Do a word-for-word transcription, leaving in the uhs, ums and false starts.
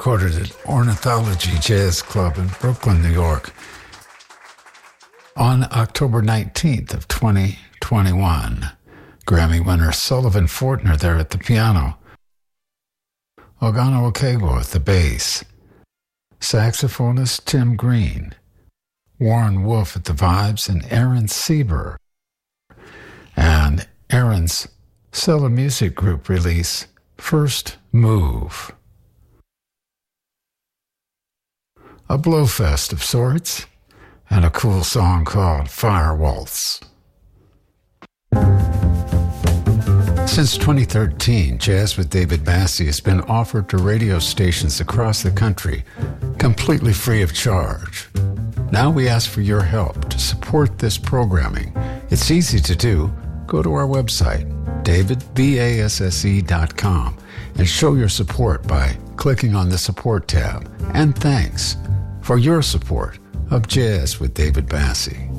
recorded at Ornithology Jazz Club in Brooklyn, New York on October nineteenth of twenty twenty-one. Grammy winner Sullivan Fortner there at the piano. Ogano Okebo at the bass. Saxophonist Tim Green. Warren Wolf at the vibes and Aaron Sieber. And Aaron's Sella Music Group release, First Move. A blowfest of sorts, and a cool song called Fire Waltz. Since twenty thirteen, Jazz with David Bassie has been offered to radio stations across the country, completely free of charge. Now we ask for your help to support this programming. It's easy to do. Go to our website, david basse dot com, and show your support by clicking on the support tab. And thanks for your support of Jazz with David Bassie.